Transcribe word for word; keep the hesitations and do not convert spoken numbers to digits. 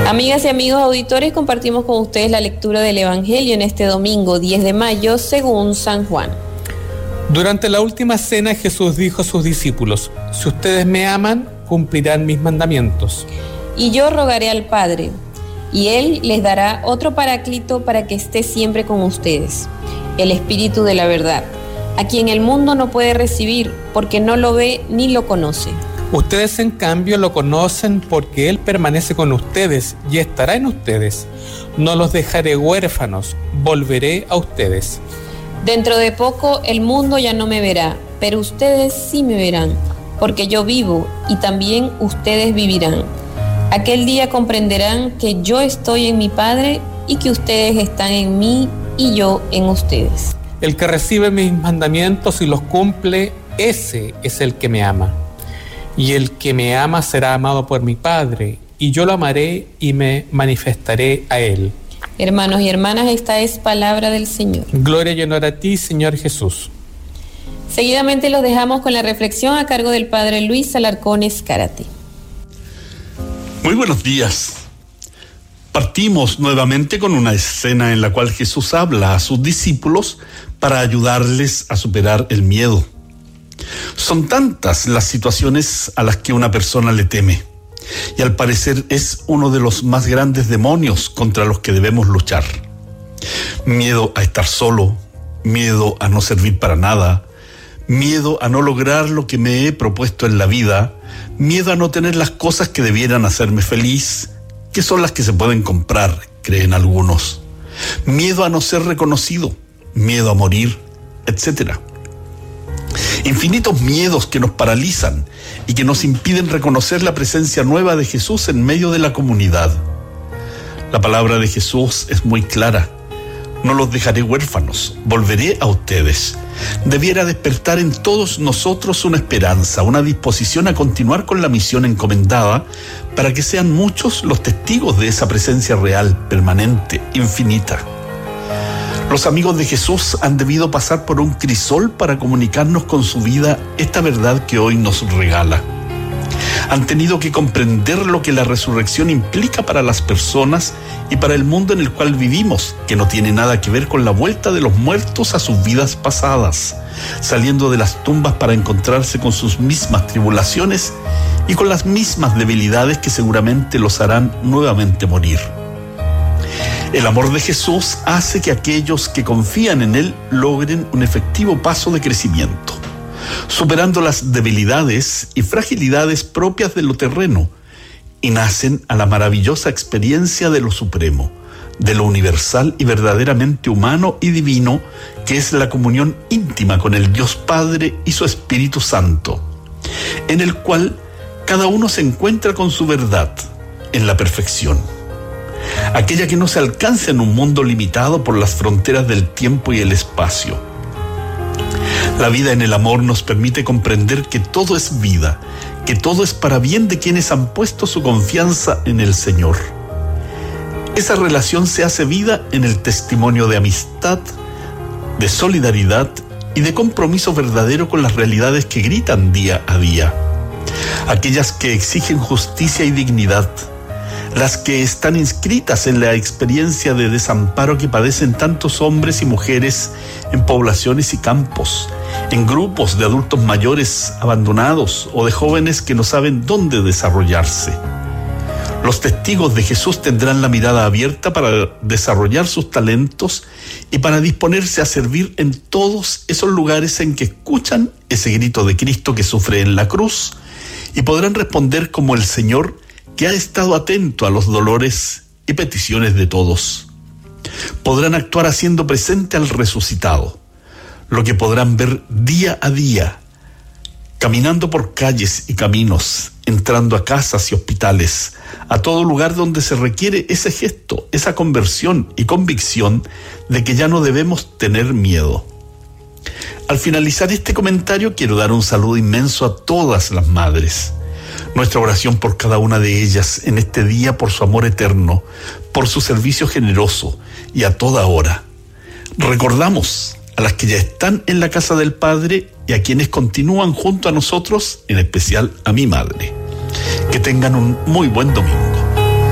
Amigas y amigos auditores, compartimos con ustedes la lectura del Evangelio en este domingo diez de mayo según San Juan. Durante la última cena Jesús dijo a sus discípulos: si ustedes me aman, cumplirán mis mandamientos. Y yo rogaré al Padre, y Él les dará otro Paráclito para que esté siempre con ustedes, el Espíritu de la verdad, a quien el mundo no puede recibir porque no lo ve ni lo conoce. Ustedes en cambio lo conocen porque Él permanece con ustedes y estará en ustedes. No los dejaré huérfanos, volveré a ustedes. Dentro de poco el mundo ya no me verá, pero ustedes sí me verán, porque yo vivo y también ustedes vivirán. Aquel día comprenderán que yo estoy en mi Padre y que ustedes están en mí y yo en ustedes. El que recibe mis mandamientos y los cumple, ese es el que me ama. Y el que me ama será amado por mi Padre, y yo lo amaré y me manifestaré a él. Hermanos y hermanas, esta es palabra del Señor. Gloria y honor a ti, Señor Jesús. Seguidamente los dejamos con la reflexión a cargo del Padre Luis Alarcón Escárate. Muy buenos días. Partimos nuevamente con una escena en la cual Jesús habla a sus discípulos para ayudarles a superar el miedo. Son tantas las situaciones a las que una persona le teme, y al parecer es uno de los más grandes demonios contra los que debemos luchar. Miedo a estar solo, miedo a no servir para nada, miedo a no lograr lo que me he propuesto en la vida, miedo a no tener las cosas que debieran hacerme feliz, que son las que se pueden comprar, creen algunos. Miedo a no ser reconocido, miedo a morir, etcétera. Infinitos miedos que nos paralizan y que nos impiden reconocer la presencia nueva de Jesús en medio de la comunidad. La palabra de Jesús es muy clara: no los dejaré huérfanos, volveré a ustedes. Debiera despertar en todos nosotros una esperanza, una disposición a continuar con la misión encomendada, para que sean muchos los testigos de esa presencia real, permanente, infinita. Los amigos de Jesús han debido pasar por un crisol para comunicarnos con su vida esta verdad que hoy nos regala. Han tenido que comprender lo que la resurrección implica para las personas y para el mundo en el cual vivimos, que no tiene nada que ver con la vuelta de los muertos a sus vidas pasadas, saliendo de las tumbas para encontrarse con sus mismas tribulaciones y con las mismas debilidades que seguramente los harán nuevamente morir. El amor de Jesús hace que aquellos que confían en Él logren un efectivo paso de crecimiento, superando las debilidades y fragilidades propias de lo terreno, y nacen a la maravillosa experiencia de lo supremo, de lo universal y verdaderamente humano y divino, que es la comunión íntima con el Dios Padre y su Espíritu Santo, en el cual cada uno se encuentra con su verdad, en la perfección, aquella que no se alcanza en un mundo limitado por las fronteras del tiempo y el espacio. La vida en el amor nos permite comprender que todo es vida, que todo es para bien de quienes han puesto su confianza en el Señor. Esa relación se hace vida en el testimonio de amistad, de solidaridad y de compromiso verdadero con las realidades que gritan día a día, aquellas que exigen justicia y dignidad, las que están inscritas en la experiencia de desamparo que padecen tantos hombres y mujeres en poblaciones y campos, en grupos de adultos mayores abandonados o de jóvenes que no saben dónde desarrollarse. Los testigos de Jesús tendrán la mirada abierta para desarrollar sus talentos y para disponerse a servir en todos esos lugares en que escuchan ese grito de Cristo que sufre en la cruz, y podrán responder como el Señor, que ha estado atento a los dolores y peticiones de todos. Podrán actuar haciendo presente al resucitado, lo que podrán ver día a día, caminando por calles y caminos, entrando a casas y hospitales, a todo lugar donde se requiere ese gesto, esa conversión y convicción de que ya no debemos tener miedo. Al finalizar este comentario, quiero dar un saludo inmenso a todas las madres. Nuestra oración por cada una de ellas en este día, por su amor eterno, por su servicio generoso y a toda hora. Recordamos a las que ya están en la casa del Padre y a quienes continúan junto a nosotros, en especial a mi madre. Que tengan un muy buen domingo.